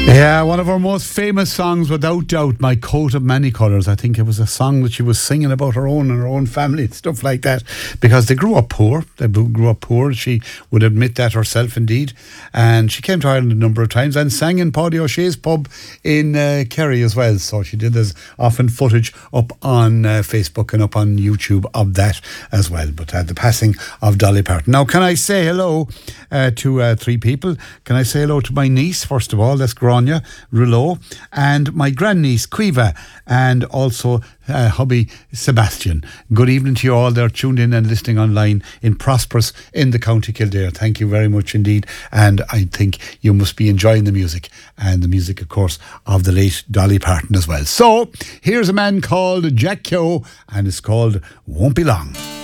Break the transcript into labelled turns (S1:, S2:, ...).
S1: Yeah, one of our most famous songs, without doubt, My Coat of Many Colours. I think it was a song that she was singing about her own and her own family and stuff like that, because they grew up poor. They grew up poor. She would admit that herself, indeed. And she came to Ireland a number of times and sang in Paddy O'Shea's pub in Kerry as well. So she did. There's often footage up on Facebook and up on YouTube of that as well. But the passing of Dolly Parton. Now, can I say hello to three people? Can I say hello to my niece, first of all? That's Grania Rouleau, and my grandniece Quiva, and also hubby Sebastian. Good evening to you all. They're tuned in and listening online in Prosperous in the County Kildare. Thank you very much indeed, and I think you must be enjoying the music, and the music, of course, of the late Dolly Parton as well. So here's a man called Jack Keogh, and it's called Won't Be Long.